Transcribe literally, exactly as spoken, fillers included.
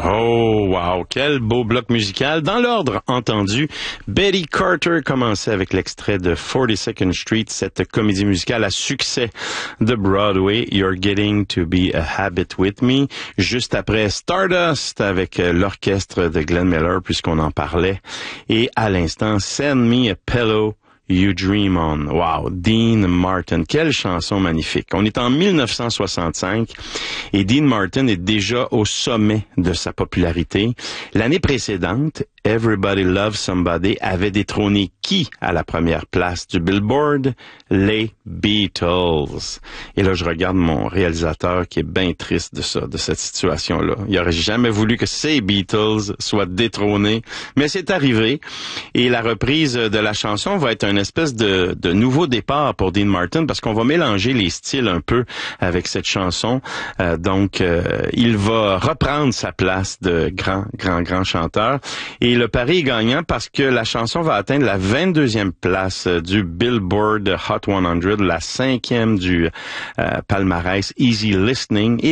Oh, wow, quel beau bloc musical. Dans l'ordre entendu, Betty Carter commençait avec l'extrait de forty-second Street, cette comédie musicale à succès de Broadway, You're Getting to Be a Habit with Me. Juste après, Stardust avec l'orchestre de Glenn Miller, puisqu'on en parlait. Et à l'instant, Send Me a Pillow You Dream On. Wow, Dean Martin. Quelle chanson magnifique. On est en mille neuf cent soixante-cinq et Dean Martin est déjà au sommet de sa popularité. L'année précédente, Everybody Loves Somebody avait détrôné qui à la première place du Billboard? Les Beatles. Et là, je regarde mon réalisateur qui est bien triste de ça, de cette situation-là. Il aurait jamais voulu que ces Beatles soient détrônés, mais c'est arrivé. Et la reprise de la chanson va être une espèce de, de nouveau départ pour Dean Martin parce qu'on va mélanger les styles un peu avec cette chanson. Euh, donc, euh, il va reprendre sa place de grand, grand, grand chanteur. Et le pari est gagnant parce que la chanson va atteindre la vingt-deuxième place du Billboard Hot cent, la cinquième du euh, palmarès Easy Listening. Et